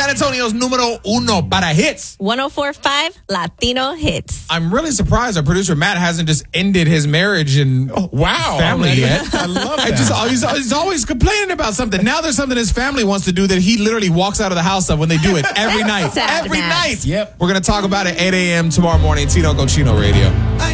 San Antonio's número uno para hits. 104.5 Latino Hits. I'm really surprised our producer Matt hasn't just ended his marriage and family yet. I love that. He's always complaining about something. Now there's something his family wants to do that he literally walks out of the house of when they do it every night. Sad, every Matt. night. Yep. We're going to talk about it 8 a.m. tomorrow morning. Tino Cochino Radio.